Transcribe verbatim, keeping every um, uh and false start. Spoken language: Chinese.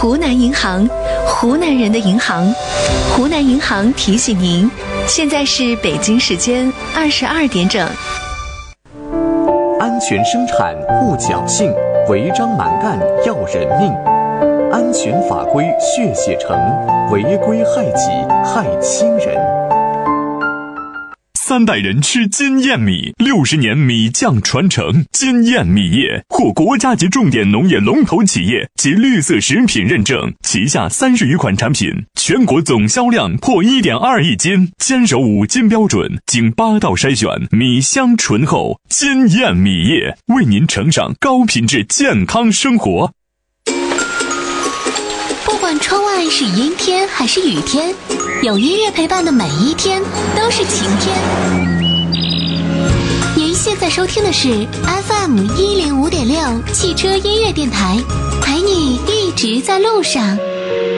湖南银行，湖南人的银行。湖南银行提醒您，现在是北京时间二十二点整。 安全生产护侥幸，违章蛮干要人命。安全法规血写成，违规害己害亲人。 三代人吃金燕米，六十年米酱传承。金燕米业获国家级重点农业龙头企业及绿色食品认证，旗下三十余款产品，全国总销量破 一点二亿斤，坚守五金标准，经八道筛选，米香醇厚。金燕米业为您呈上高品质健康生活。 不管窗外是阴天还是雨天，有音乐陪伴的每一天都是晴天。您现在收听的是 F M 一零五点六汽车音乐电台，陪你一直在路上。